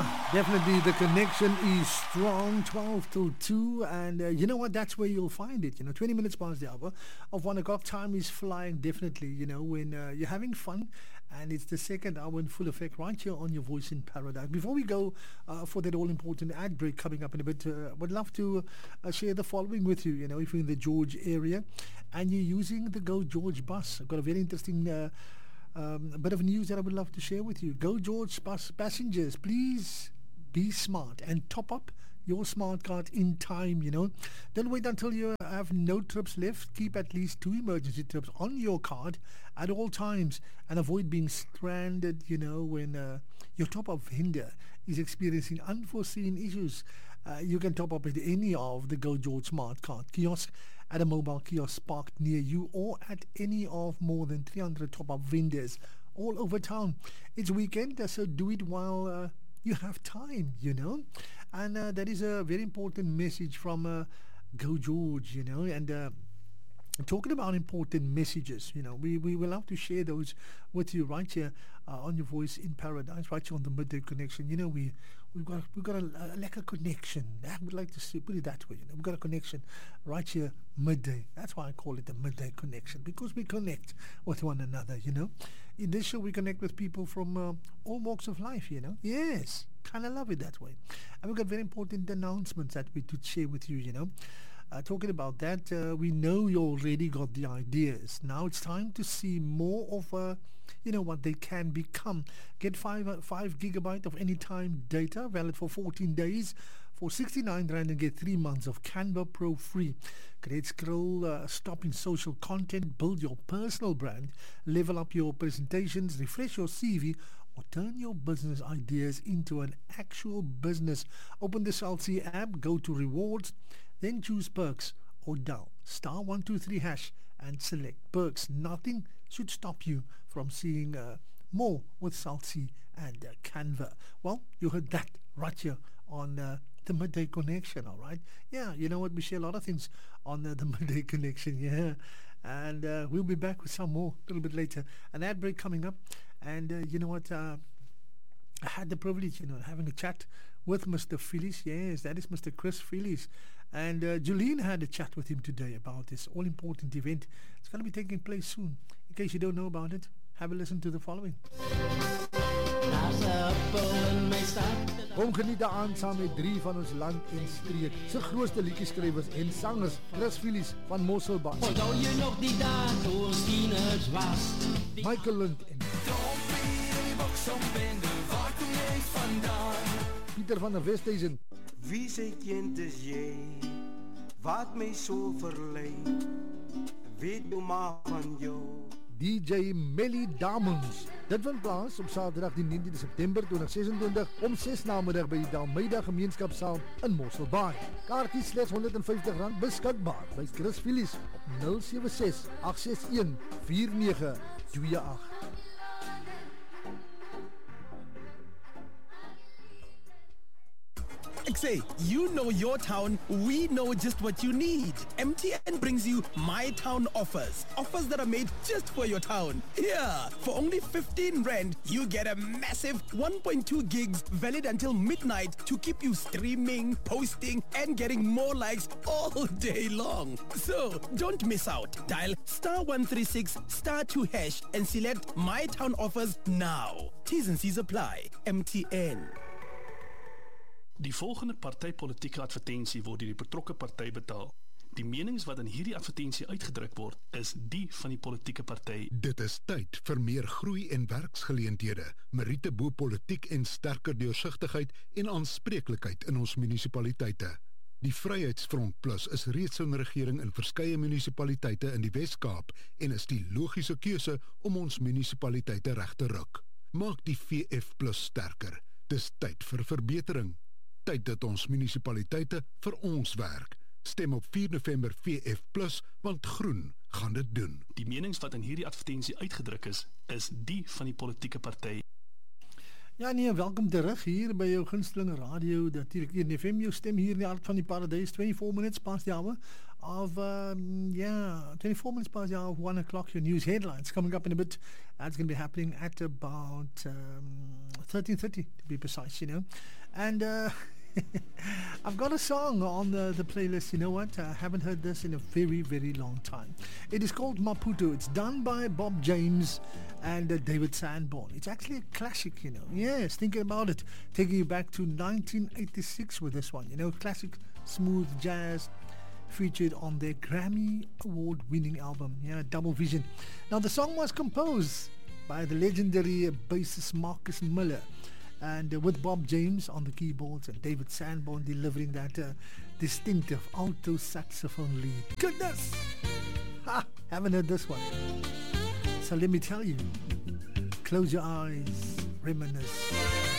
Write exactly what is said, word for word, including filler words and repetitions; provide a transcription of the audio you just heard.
Yeah, definitely the connection is strong, twelve till two, and uh, you know what, that's where you'll find it, you know, twenty minutes past the hour of one o'clock. Time is flying, definitely, you know, when uh, you're having fun, and it's the second hour in full effect right here on your Voice in Paradise. Before we go uh, for that all-important ad break coming up in a bit, uh, would love to uh, share the following with you. You know, if you're in the George area and you're using the Go George bus, I've got a very interesting uh, Um, a bit of news that I would love to share with you. Go George bus passengers, please be smart and top up your smart card in time, you know. Don't wait until you have no trips left. Keep at least two emergency trips on your card at all times and avoid being stranded, you know, when uh, your top-up vendor is experiencing unforeseen issues. Uh, you can top up at any of the Go George smart card kiosks, at a mobile kiosk parked near you, or at any of more than three hundred top-up vendors all over town. It's weekend, so do it while uh, you have time, you know. And uh, that is a very important message from uh, Go George, you know. And uh, talking about important messages, you know, we, we will have to share those with you right here uh, on your Voice in Paradise, right here on the Midday Connection. You know, we we've got we've got a, a like a connection. I would like to see, put it that way. You know, we've got a connection right here midday. That's why I call it the Midday Connection, because we connect with one another. You know, in this show we connect with people from uh, all walks of life. You know, yes, kind of love it that way. And we've got very important announcements that we to share with you. You know. Uh, talking about that, uh, we know you already got the ideas. Now it's time to see more of, uh, you know, what they can become. Get five uh, five gigabyte of anytime data, valid for fourteen days, for sixty-nine rand, and get three months of Canva Pro free. Create scroll, uh, stop in social content, build your personal brand, level up your presentations, refresh your C V, or turn your business ideas into an actual business. Open the Cell C app, go to rewards, then choose perks or dial star one two three hash and select perks. Nothing should stop you from seeing uh, more with Salty and uh, Canva. Well, you heard that right here on uh, the Midday Connection, all right? Yeah, you know what? We share a lot of things on uh, the Midday Connection, yeah. And uh, we'll be back with some more a little bit later. An ad break coming up. And uh, you know what? Uh, I had the privilege, you know, having a chat with Mister Phillies. Yes, that is Mister Chris Phillies. And uh, Julene had a chat with him today about this all-important event. It's going to be taking place soon. In case you don't know about it, have a listen to the following. Kom geniet aan saam met drie van ons land en streek se grootste liedjieskrywers en sangers, Chris Phillies van Mosselbaai. Onthou jy nog die dae toe ons tieners was? Michael Lund en Pieter van der Westhuizen. Wie se kind is jy? Wat my so verlei? Weet jou maar van jou. D J Melly Damons. Dit vind plaas op Saterdag die negentiende September tweeduisend sesentwintig om ses namiddag by die Dalmeida Gemeenskapsaal in Mosselbaai. Kaartjies slegs honderd en vyftig rand beskikbaar by Chris Phillies op nul sewe ses agt ses een vier nege twee agt. X A, you know your town, we know just what you need. M T N brings you My Town offers. Offers that are made just for your town. Yeah, for only fifteen rand, you get a massive one point two gigs valid until midnight to keep you streaming, posting, and getting more likes all day long. So, don't miss out. Dial star one three six star two hash and select My Town offers now. T's and C's apply. M T N. Die volgende partypolitieke advertensie word deur die betrokke party betaal. Die menings wat in hierdie advertensie uitgedruk word, is die van die politieke party. Dit is tyd vir meer groei en werksgeleenthede, meriete bo politiek en sterker deursigtigheid en aanspreeklikheid in ons munisipaliteite. Die Vryheidsfront Plus is reeds in regering in verskeie munisipaliteite in die Wes-Kaap en is die logiese keuse om ons munisipaliteite reg te ruk. Maak die V F Plus sterker. Dis tyd vir verbetering. Tyd dat ons munisipaliteite vir ons werk. Stem op vier November V F Plus, want groen gaan dit doen. Die menings wat in hierdie advertensie uitgedruk is, is die van die politieke party. Ja nee, welkom terug hier by jou gunsteling radio, natuurlik hier in F M, jou stem hier in die hart van die paradijs, vyf minutes past die hour of, um, yeah, twenty-four minutes past the hour of one o'clock. Your news headlines coming up in a bit. That's going to be happening at about um, thirteen thirty to be precise, you know. And uh, I've got a song on the, the playlist. You know what? I haven't heard this in a very, very long time. It is called Maputo. It's done by Bob James and uh, David Sanborn. It's actually a classic, you know. Yes, thinking about it. Taking you back to nineteen eighty-six with this one. You know, classic smooth jazz featured on their Grammy Award-winning album, yeah, Double Vision. Now, the song was composed by the legendary uh, bassist Marcus Miller, and uh, with Bob James on the keyboards and David Sanborn delivering that uh, distinctive alto saxophone lead. Goodness! Ha! Haven't heard this one. So let me tell you, close your eyes, reminisce.